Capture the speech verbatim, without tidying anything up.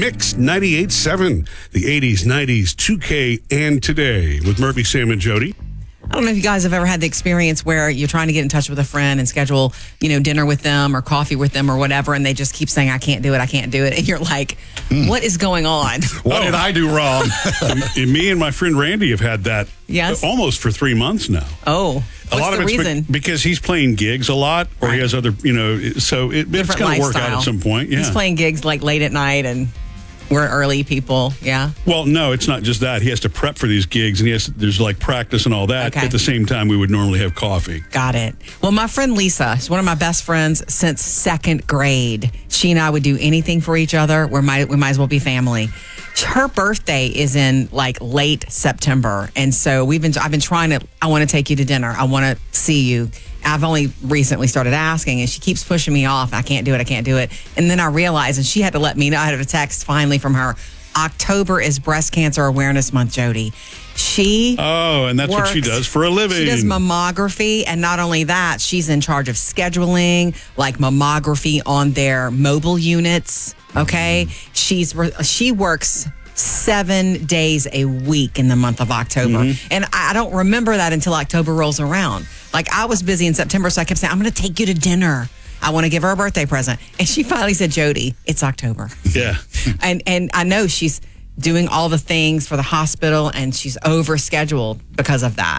Mix ninety-eight point seven, the eighties, nineties, two K, and today with Murphy, Sam, and Jody. I don't know if you guys have ever had the experience where you're trying to get in touch with a friend and schedule, you know, dinner with them or coffee with them or whatever, and they just keep saying, I can't do it, I can't do it. And you're like, what is going on? What Oh. did I do wrong? And me and my friend Randy have had that Yes. almost for three months now. Oh, A what's lot the of it's be- reason? because he's playing gigs a lot, or he Right. has other, you know, so it, it's Different going to work out lifestyle. at some point. Yeah. He's playing gigs like late at night and we're early people. Yeah. Well, no, it's not just that. He has to prep for these gigs, and he has there's like practice and all that. Okay. At the same time, we would normally have coffee. Got it. Well, my friend Lisa, she's one of my best friends since second grade. She and I would do anything for each other. We might, we might as well be family. Her birthday is in like late September. And so we've been, I've been trying to, I want to take you to dinner. I want to see you. I've only recently started asking, and she keeps pushing me off. I can't do it. I can't do it. And then I realized, and she had to let me know. I had a text finally from her. October is Breast Cancer Awareness Month, Jody. She Oh, and that's what she works- does for a living. She does mammography, and not only that, she's in charge of scheduling like mammography on their mobile units. Okay, she's she works seven days a week in the month of October, and I don't remember that until October rolls around. Like I was busy in September, so I kept saying, "I'm going to take you to dinner. I want to give her a birthday present," and she finally said, "Jody, it's October." Yeah. and and I know she's doing all the things for the hospital, and she's overscheduled because of that.